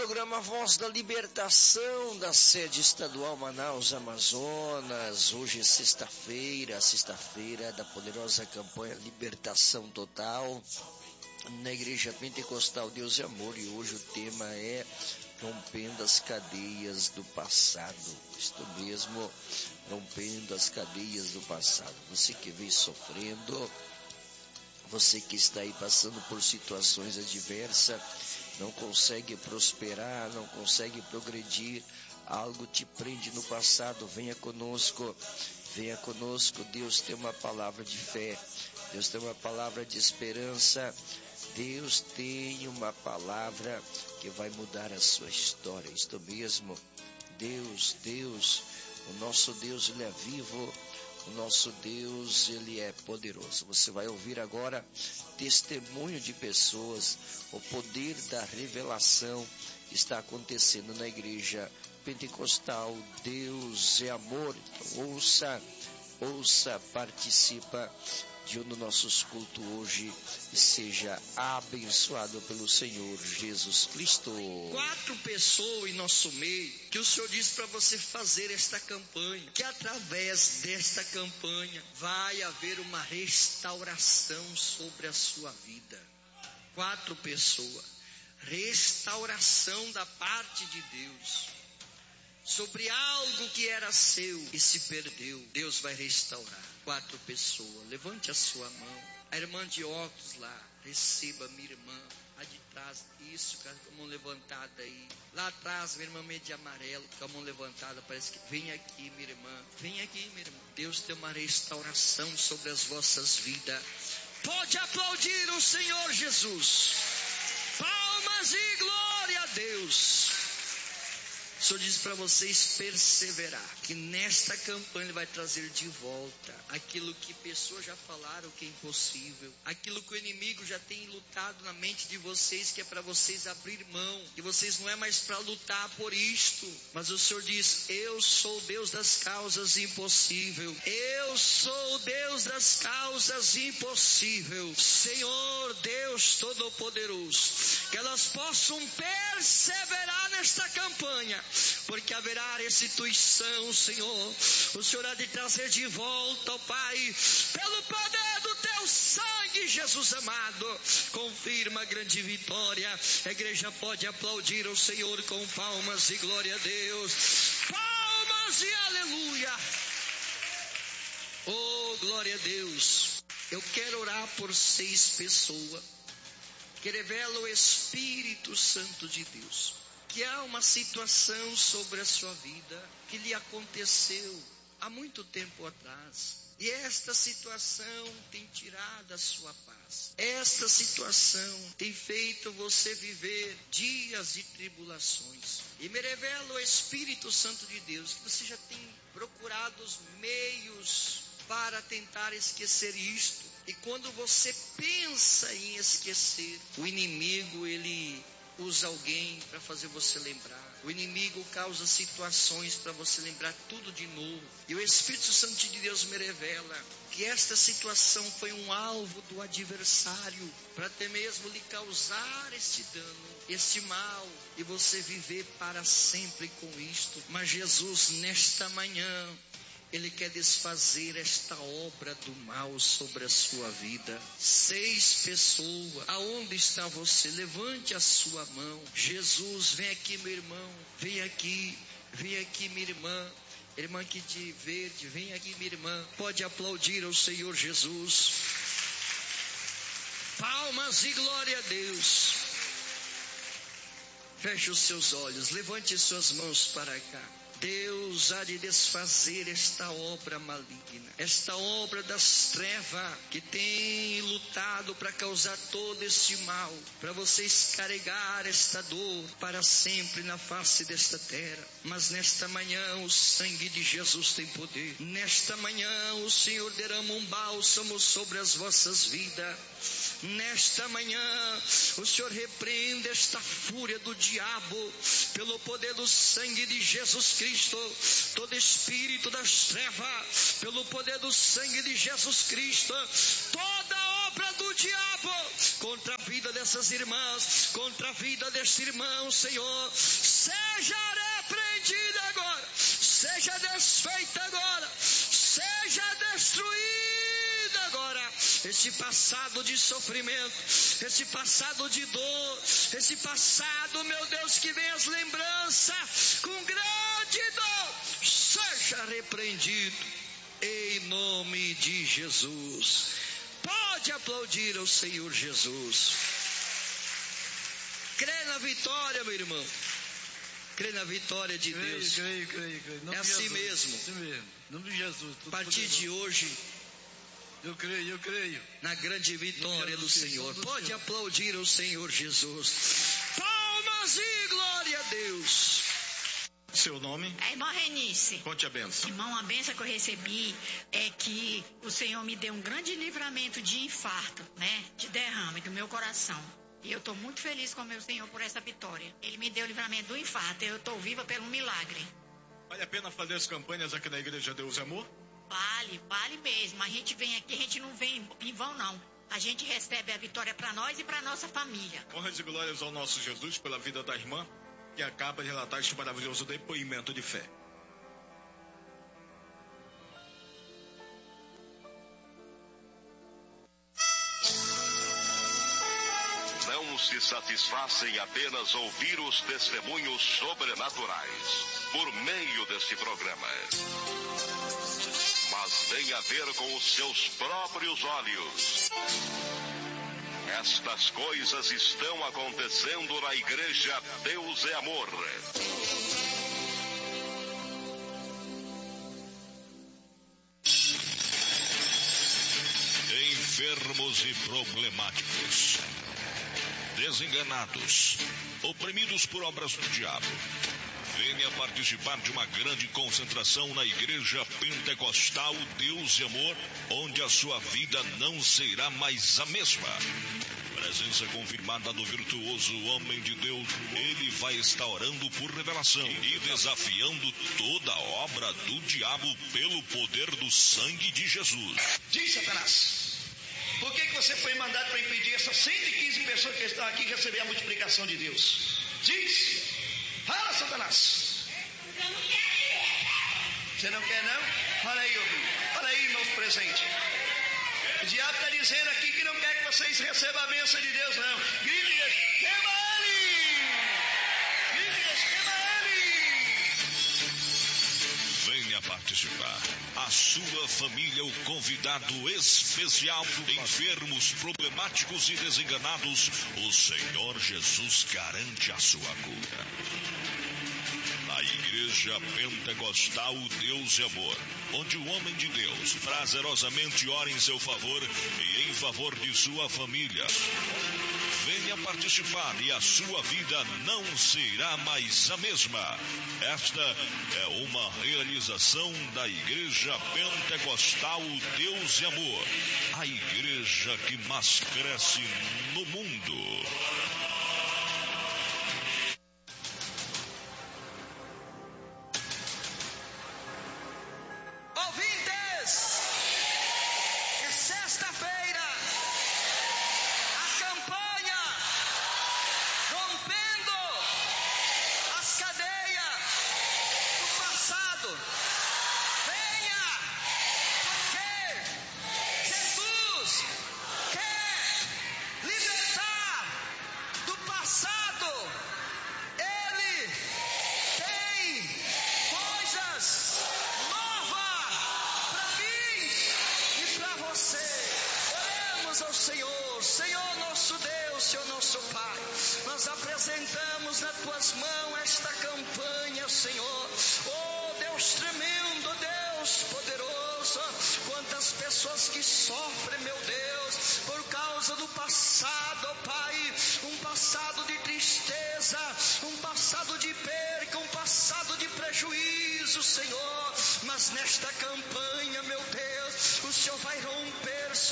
programa Voz da Libertação da sede estadual Manaus, Amazonas. Hoje é sexta-feira da poderosa campanha Libertação Total na Igreja Pentecostal Deus e Amor, e hoje o tema é rompendo as cadeias do passado. Isto mesmo, rompendo as cadeias do passado. Você que vem sofrendo, você que está aí passando por situações adversas, não consegue prosperar, não consegue progredir, algo te prende no passado, venha conosco. Deus tem uma palavra de fé, Deus tem uma palavra de esperança, Deus tem uma palavra que vai mudar a sua história. Isto mesmo, Deus, o nosso Deus, Ele é vivo, o nosso Deus, Ele é poderoso. Você vai ouvir agora testemunho de pessoas, o poder da revelação está acontecendo na Igreja Pentecostal Deus é Amor. Então ouça, participa de um dos nossos cultos hoje e seja abençoado pelo Senhor Jesus Cristo. 4 pessoas em nosso meio que o Senhor disse para você fazer esta campanha, que através desta campanha vai haver uma restauração sobre a sua vida. 4 pessoas, restauração da parte de Deus sobre algo que era seu e se perdeu. Deus vai restaurar. 4 pessoas, levante a sua mão. A irmã de óculos lá, receba minha irmã. A de trás, isso, com a mão levantada aí. Lá atrás, minha irmã meio de amarelo, com a mão levantada, parece que vem aqui, minha irmã. Vem aqui, minha irmã. Deus tem uma restauração sobre as vossas vidas. Pode aplaudir o Senhor Jesus. Palmas e glória a Deus. O Senhor diz para vocês perseverar, que nesta campanha Ele vai trazer de volta aquilo que pessoas já falaram que é impossível, aquilo que o inimigo já tem lutado na mente de vocês, que é para vocês abrir mão, que vocês não é mais para lutar por isto, mas o Senhor diz: eu sou Deus das causas impossíveis, eu sou Deus das causas impossíveis, Senhor Deus Todo-Poderoso, que elas possam perseverar nesta campanha, porque haverá restituição, Senhor. O Senhor há de trazer de volta, ó Pai, pelo poder do Teu sangue, Jesus amado. Confirma a grande vitória. A igreja pode aplaudir o Senhor com palmas e glória a Deus. Palmas e aleluia. Oh, glória a Deus. Eu quero orar por 6 pessoas que revela o Espírito Santo de Deus, que há uma situação sobre a sua vida que lhe aconteceu há muito tempo atrás. E esta situação tem tirado a sua paz. Esta situação tem feito você viver dias de tribulações. E me revela o Espírito Santo de Deus que você já tem procurado os meios para tentar esquecer isto. E quando você pensa em esquecer, o inimigo, ele usa alguém para fazer você lembrar. O inimigo causa situações para você lembrar tudo de novo. E o Espírito Santo de Deus me revela que esta situação foi um alvo do adversário para até mesmo lhe causar este dano, este mal, e você viver para sempre com isto. Mas Jesus, nesta manhã, Ele quer desfazer esta obra do mal sobre a sua vida. 6 pessoas. Aonde está você? Levante a sua mão. Jesus, vem aqui, meu irmão. Vem aqui, minha irmã. Irmã aqui de verde, vem aqui, minha irmã. Pode aplaudir ao Senhor Jesus. Palmas e glória a Deus. Feche os seus olhos. Levante suas mãos para cá. Deus há de desfazer esta obra maligna, esta obra das trevas que tem lutado para causar todo este mal, para vocês carregar esta dor para sempre na face desta terra. Mas nesta manhã o sangue de Jesus tem poder. Nesta manhã o Senhor derrama um bálsamo sobre as vossas vidas. Nesta manhã o Senhor repreende esta fúria do diabo pelo poder do sangue de Jesus Cristo. Todo espírito das trevas, pelo poder do sangue de Jesus Cristo, toda obra do diabo contra a vida dessas irmãs, contra a vida deste irmão, Senhor, seja repreendida agora, seja desfeita agora, seja destruída agora. Esse passado de sofrimento, esse passado de dor, esse passado, meu Deus, que vem as lembranças com grande dor, seja repreendido em nome de Jesus. Pode aplaudir ao Senhor Jesus. Crê na vitória, meu irmão. Crê na vitória de Deus. Creio. É assim mesmo. Assim mesmo. Em nome de Jesus. A partir de hoje, eu creio. Na grande vitória do Senhor. Pode aplaudir ao Senhor Jesus. Palmas e glória a Deus. Seu nome? É irmã Renice. Conte a benção. Irmão, a benção que eu recebi é que o Senhor me deu um grande livramento de infarto, né? De derrame do meu coração. E eu estou muito feliz com o meu Senhor por essa vitória. Ele me deu o livramento do infarto. Eu estou viva pelo milagre. Vale a pena fazer as campanhas aqui na Igreja Deus é Amor? Vale mesmo. A gente vem aqui, a gente não vem em vão, não. A gente recebe a vitória para nós e para nossa família. Honras e glórias ao nosso Jesus pela vida da irmã que acaba de relatar este maravilhoso depoimento de fé. Não se satisfaça em apenas ouvir os testemunhos sobrenaturais por meio deste programa, mas venha ver com os seus próprios olhos. Estas coisas estão acontecendo na Igreja Deus é Amor. Enfermos e problemáticos, desenganados, oprimidos por obras do diabo. Venha participar de uma grande concentração na Igreja Pentecostal Deus e Amor, onde a sua vida não será mais a mesma. Presença confirmada do virtuoso homem de Deus. Ele vai estar orando por revelação e desafiando toda a obra do diabo pelo poder do sangue de Jesus. Diz, Satanás, por que você foi mandado para impedir essas 115 pessoas que estão aqui receber a multiplicação de Deus? Diz. Fala, Satanás. Você não quer, não? Olha aí, olha aí, irmãos presentes. O diabo está dizendo aqui que não quer que vocês recebam a bênção de Deus, não. Grite, queima ele! Grite, queima ele! Venha participar. A sua família, o convidado especial. Enfermos, problemáticos e desenganados, o Senhor Jesus garante a sua cura. A Igreja Pentecostal Deus e Amor, onde o homem de Deus prazerosamente ora em seu favor e em favor de sua família. Venha participar e a sua vida não será mais a mesma. Esta é uma realização da Igreja Pentecostal Deus e Amor, a igreja que mais cresce no mundo. Apresentamos nas tuas mãos esta campanha, Senhor. Oh Deus tremendo, Deus poderoso. Quantas pessoas que sofrem, meu Deus, por causa do passado, oh Pai. Um passado de tristeza, um passado de perca, um passado de prejuízo, Senhor. Mas nesta campanha, meu Deus, o Senhor vai romper